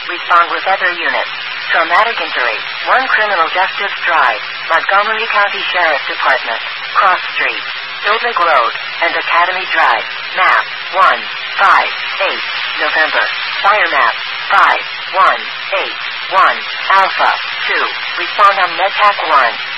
respond with other units. Traumatic injury, 1 Criminal Justice Drive, Montgomery County Sheriff Department, Cross Street, Hildreth Road, and Academy Drive, map 158, November, fire map 5181, Alpha 2, respond on MedTac 1.